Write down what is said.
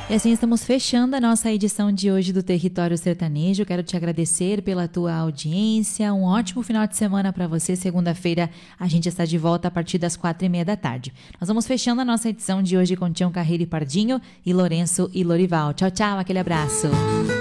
E assim estamos fechando a nossa edição de hoje do Território Sertanejo. Quero te agradecer pela tua audiência. Um ótimo final de semana para você. Segunda-feira a gente está de volta a partir das 4:30 da tarde. Nós vamos fechando a nossa edição de hoje com Tião Carreiro e Pardinho e Lourenço e Lorival. Tchau, tchau. Aquele abraço.